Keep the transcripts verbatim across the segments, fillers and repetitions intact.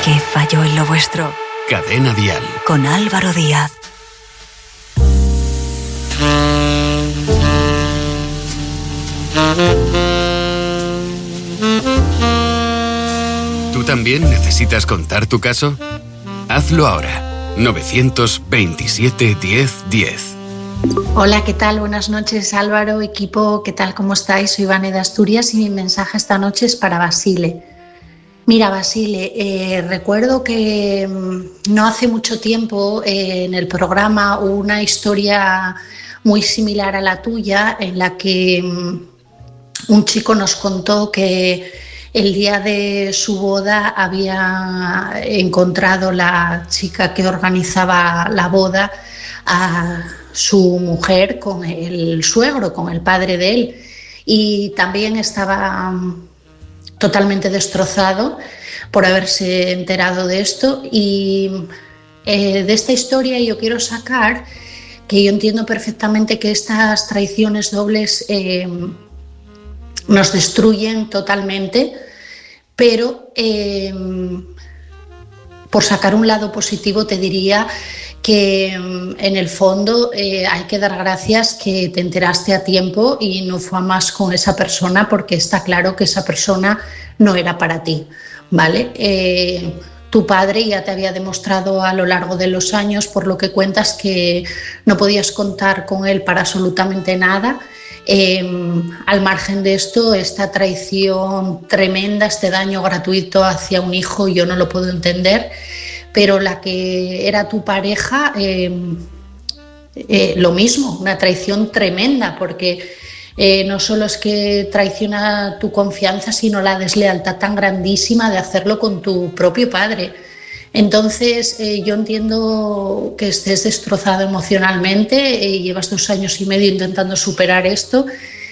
¿Qué falló en lo vuestro? Cadena Dial. Con Álvaro Díaz. ¿Tú también necesitas contar tu caso? Hazlo ahora. novecientos veintisiete diez diez. Hola, ¿qué tal? Buenas noches, Álvaro, equipo, ¿qué tal? ¿Cómo estáis? Soy Vane de Asturias y mi mensaje esta noche es para Basile. Mira, Basile, eh, recuerdo que mmm, no hace mucho tiempo eh, en el programa hubo una historia muy similar a la tuya en la que mmm, un chico nos contó que el día de su boda había encontrado la chica que organizaba la boda a su mujer con el suegro, con el padre de él, y también estaba totalmente destrozado por haberse enterado de esto. Y eh, de esta historia yo quiero sacar que yo entiendo perfectamente que estas traiciones dobles eh, nos destruyen totalmente, pero eh, por sacar un lado positivo te diría que en el fondo eh, hay que dar gracias que te enteraste a tiempo y no fue a más con esa persona, porque está claro que esa persona no era para ti, ¿vale? Eh, tu padre ya te había demostrado a lo largo de los años, por lo que cuentas, que no podías contar con él para absolutamente nada. Eh, al margen de esto, esta traición tremenda, este daño gratuito hacia un hijo, yo no lo puedo entender. Pero la que era tu pareja, eh, eh, lo mismo, una traición tremenda, porque eh, no solo es que traiciona tu confianza, sino la deslealtad tan grandísima de hacerlo con tu propio padre. Entonces, eh, yo entiendo que estés destrozado emocionalmente, eh, llevas dos años y medio intentando superar esto,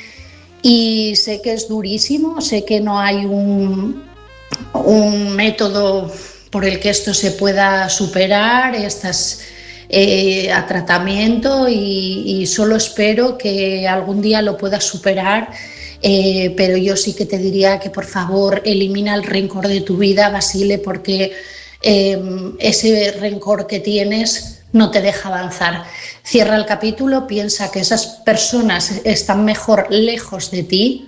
y sé que es durísimo, sé que no hay un, un método por el que esto se pueda superar, estás eh, a tratamiento y, y solo espero que algún día lo puedas superar, eh, pero yo sí que te diría que por favor elimina el rencor de tu vida, Basile, porque eh, ese rencor que tienes no te deja avanzar. Cierra el capítulo, piensa que esas personas están mejor lejos de ti.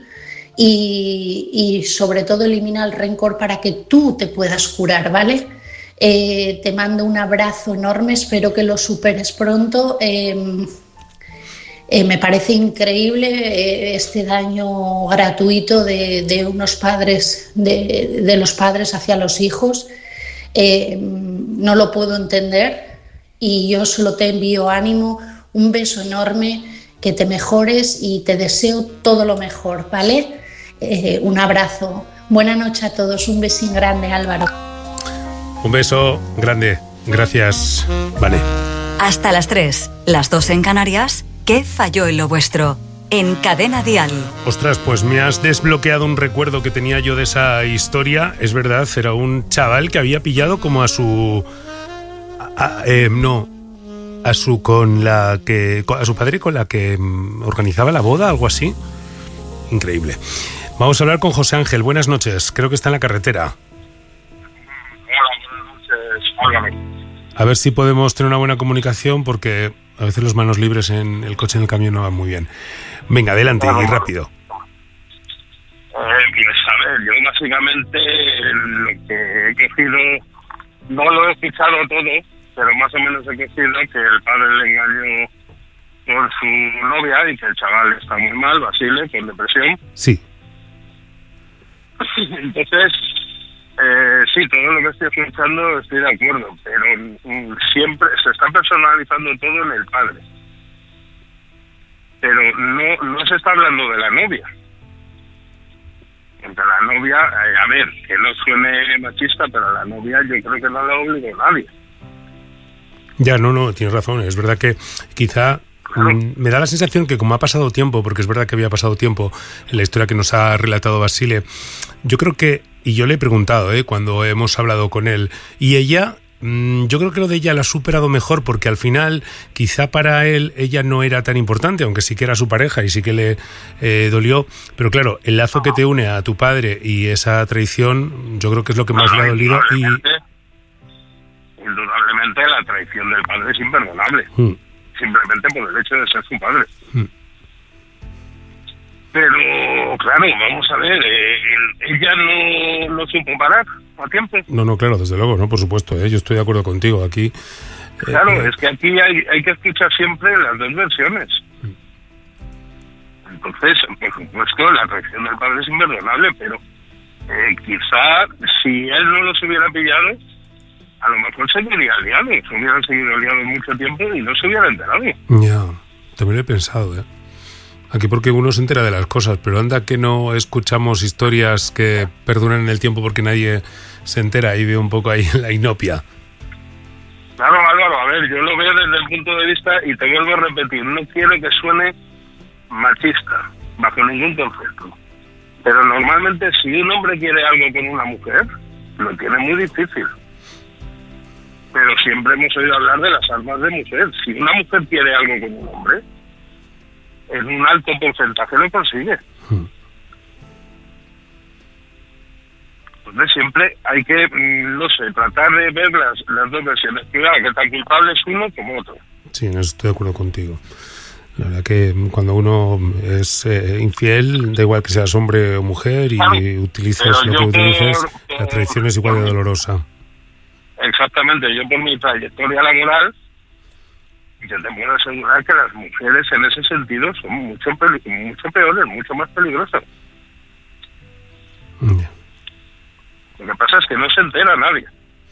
Y, y sobre todo elimina el rencor para que tú te puedas curar, ¿vale? Eh, te mando un abrazo enorme, espero que lo superes pronto. Eh, eh, me parece increíble eh, este daño gratuito de, de unos padres, de, de los padres hacia los hijos. Eh, no lo puedo entender y yo solo te envío ánimo, un beso enorme, que te mejores y te deseo todo lo mejor, ¿vale? Eh, un abrazo. Buenas noches a todos. Un besín grande, Álvaro. Un beso grande. Gracias, Vane. Hasta las tres, las dos en Canarias. ¿Qué falló en lo vuestro? En Cadena Dial. Ostras, pues me has desbloqueado un recuerdo que tenía yo de esa historia. Es verdad, era un chaval que había pillado como a su... A, a, eh, no... a su con la que a su padre con la que organizaba la boda, algo así. Increíble. Vamos a hablar con José Ángel. Buenas noches. Creo que está en la carretera. Hola, buenas noches. A ver si podemos tener una buena comunicación, porque a veces los manos libres en el coche, en el camión, no van muy bien. Venga, adelante, y rápido. Eh, pues a ver, yo básicamente lo que he cogido, no lo he escuchado todo, pero más o menos he cogido que el padre le engañó con su novia y que el chaval está muy mal, Basile, con depresión. Sí. Entonces, eh, sí, todo lo que estoy escuchando estoy de acuerdo, pero mm, siempre se está personalizando todo en el padre. Pero no, no se está hablando de la novia. Entre la novia, eh, a ver, que no suene machista, pero la novia yo creo que no la obligó nadie. Ya, no, no, tienes razón. Es verdad que quizá claro. mm, me da la sensación que como ha pasado tiempo, porque es verdad que había pasado tiempo en la historia que nos ha relatado Basile, yo creo que, y yo le he preguntado, ¿eh? cuando hemos hablado con él, y ella, mm, yo creo que lo de ella lo ha superado mejor, porque al final, quizá para él, ella no era tan importante, aunque sí que era su pareja y sí que le eh, dolió, pero claro, el lazo que te une a tu padre y esa traición, yo creo que es lo que más le ha dolido. Y traición del padre es imperdonable, mm. simplemente por el hecho de ser su padre. Mm. Pero, claro, vamos a ver, eh, ella no lo supo parar a tiempo. No, no, claro, desde luego, no, por supuesto, ¿eh? Yo estoy de acuerdo contigo aquí. Claro, eh, es que aquí hay, hay que escuchar siempre las dos versiones. Entonces, por supuesto, la traición del padre es imperdonable, pero eh, quizá si él no los hubiera pillado, a lo mejor seguiría liado, se hubieran seguido liados mucho tiempo y no se hubiera enterado. Ya, también lo he pensado, ¿eh? Aquí porque uno se entera de las cosas, pero anda que no escuchamos historias que perduran en el tiempo porque nadie se entera y ve un poco ahí la inopia. Claro, Álvaro, a ver, yo lo veo desde el punto de vista, y te vuelvo a repetir, no quiero que suene machista, bajo ningún concepto. Pero normalmente si un hombre quiere algo con una mujer, lo tiene muy difícil. Pero siempre hemos oído hablar de las almas de mujer. Si una mujer quiere algo con un hombre, en un alto porcentaje lo consigue. Hmm. Entonces siempre hay que, no sé, tratar de ver las, las dos versiones. Cuidado, que tan culpable es uno como otro. Sí, en eso estoy de acuerdo contigo. La verdad que cuando uno es eh, infiel, da igual que seas hombre o mujer y claro, utilizas lo que utilices, la traición es igual de dolorosa. Exactamente, yo por mi trayectoria laboral, yo te puedo asegurar que las mujeres en ese sentido son mucho, peli- mucho peores, mucho más peligrosas. Yeah. Lo que pasa es que no se entera nadie.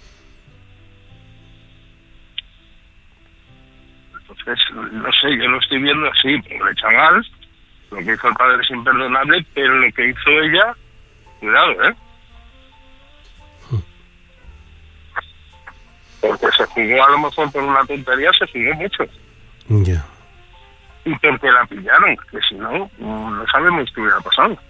Entonces, no sé, yo lo estoy viendo así, pobre chaval, lo que hizo el padre es imperdonable, pero lo que hizo ella, cuidado, ¿eh? Porque se jugó a lo mejor por una tontería, se jugó mucho. Ya. Yeah. Y porque la pillaron, que si no, no sabemos qué hubiera pasado.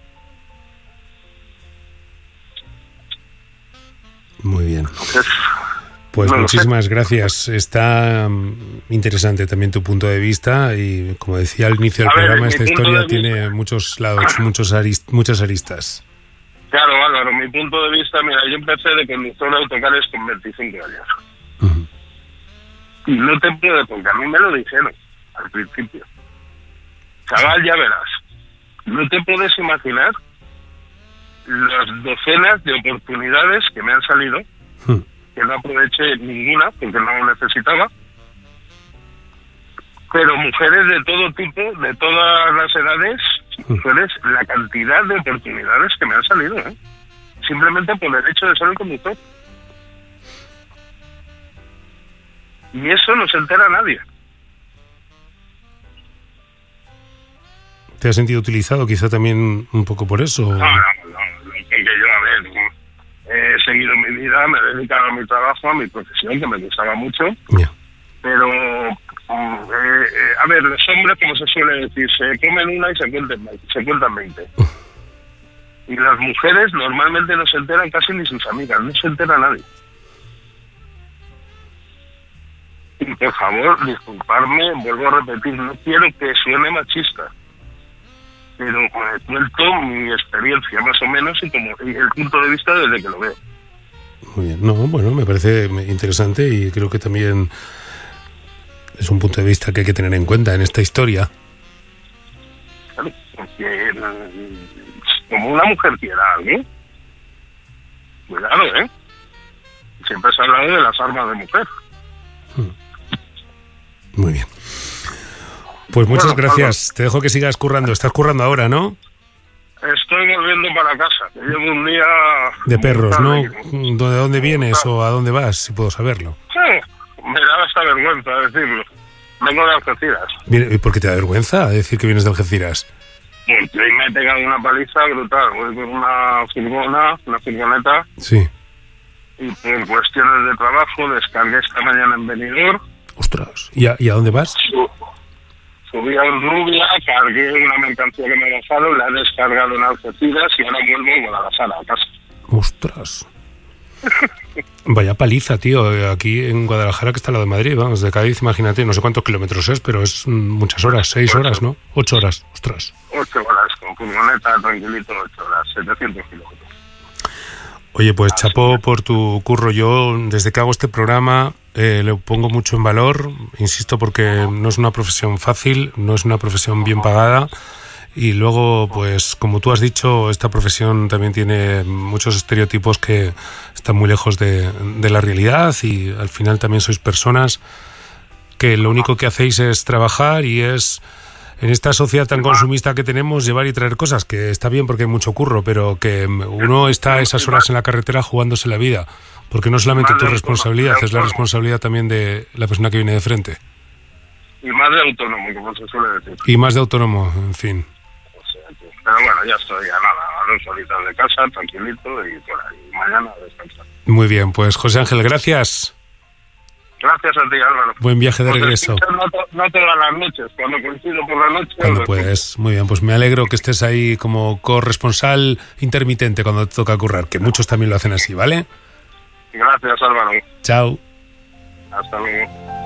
Muy bien. Entonces, pues no muchísimas gracias. Está um, interesante también tu punto de vista y, como decía al inicio del A ver, programa, esta mi punto historia de tiene vista- muchos lados, muchos arist- muchas aristas. Claro, Álvaro, mi punto de vista, mira, yo empecé de conductor de autocares con veinticinco años. Uh-huh. Y no te puedo, porque a mí me lo dijeron al principio. Chaval, ya verás. No te puedes imaginar las docenas de oportunidades que me han salido, Uh-huh. que no aproveché ninguna porque no lo necesitaba. Pero mujeres de todo tipo, de todas las edades, mujeres, la cantidad de oportunidades que me han salido, ¿eh? Simplemente por el hecho de ser el conductor. Y eso no se entera nadie. ¿Te has sentido utilizado quizá también un poco por eso? No, no, no, que, que yo, a ver, he seguido mi vida, me he dedicado a mi trabajo, a mi profesión, que me gustaba mucho, Yeah. pero, eh, eh, a ver, los hombres, como se suele decir, se comen una y se cuentan, se cuentan veinte. Y las mujeres normalmente no se enteran casi ni sus amigas, no se entera nadie. Y por favor, disculparme, vuelvo a repetir, no quiero que suene machista, pero eh, cuento mi experiencia más o menos y, como, y el punto de vista desde que lo veo. Muy bien. No, bueno, me parece interesante y creo que también es un punto de vista que hay que tener en cuenta en esta historia. Claro, porque mm, como una mujer quiera algo, cuidado, ¿eh? Siempre se ha hablado de las armas de mujer. Muy bien. Pues muchas Bueno, gracias. Te dejo que sigas currando. Estás currando ahora, ¿no? Estoy volviendo para casa, que llevo un día... De perros, ¿no? tarde. ¿De dónde vienes o a dónde vas, si puedo saberlo? Sí, me da hasta vergüenza decirlo. Vengo de Algeciras. Viene- ¿Y por qué te da vergüenza decir que vienes de Algeciras? Porque hoy me he pegado una paliza brutal. Voy con una furgona, una furgoneta, Sí. y por cuestiones de trabajo descargué esta mañana en Benidorm. Ostras. ¿Y a, y a dónde vas? Su- Subí a Rubia, cargué una mercancía que me dejaron, la he descargado en Algeciras y ahora vuelvo a Guadalajara, a casa. Ostras. Vaya paliza, tío. Aquí en Guadalajara, que está al lado de Madrid, vamos, de Cádiz, imagínate, no sé cuántos kilómetros es, pero es mm, muchas horas, seis horas, ¿no? Ocho horas, ostras. Ocho horas, con furgoneta, tranquilito, ocho horas, setecientos kilómetros. Oye, pues chapó por tu curro. Yo, desde que hago este programa, eh, lo pongo mucho en valor, insisto, porque no es una profesión fácil, no es una profesión bien pagada. Y luego, pues como tú has dicho, esta profesión también tiene muchos estereotipos que están muy lejos de, de la realidad, y al final también sois personas que lo único que hacéis es trabajar, y es, en esta sociedad tan consumista que tenemos, llevar y traer cosas, que está bien porque hay mucho curro, pero que uno está a esas horas en la carretera jugándose la vida, porque no solamente tu responsabilidad, es la responsabilidad también de la persona que viene de frente. Y más de autónomo, como se suele decir. Y más de autónomo, en fin. Pero bueno, ya estoy, ya nada, a dos horitas de casa, tranquilito, y por ahí, mañana a descansar. Muy bien, pues José Ángel, gracias. Gracias a ti, Álvaro. Buen viaje de Porque regreso. No, to, no todas las noches, cuando coincido por la noche... Cuando puedes, muy bien, pues me alegro que estés ahí como corresponsal intermitente cuando te toca currar, que muchos también lo hacen así, ¿vale? Gracias, Álvaro. Chao. Hasta luego.